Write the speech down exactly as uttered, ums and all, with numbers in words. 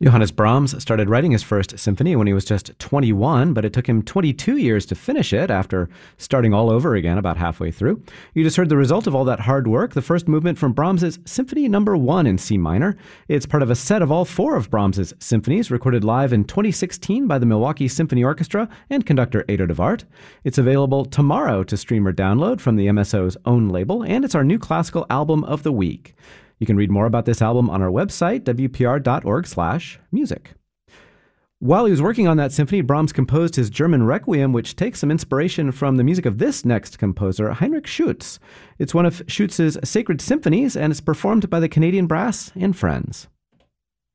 Johannes Brahms started writing his first symphony when he was just twenty-one, but it took him twenty-two years to finish it after starting all over again about halfway through. You just heard the result of all that hard work, the first movement from Brahms's Symphony Number One in C minor. It's part of a set of all four of Brahms's symphonies, recorded live in twenty sixteen by the Milwaukee Symphony Orchestra and conductor Ato de Wart. It's available tomorrow to stream or download from the M S O's own label, and it's our new classical album of the week. You can read more about this album on our website, w p r dot org slash music. While he was working on that symphony, Brahms composed his German Requiem, which takes some inspiration from the music of this next composer, Heinrich Schütz. It's one of Schütz's sacred symphonies, and it's performed by the Canadian Brass and Friends.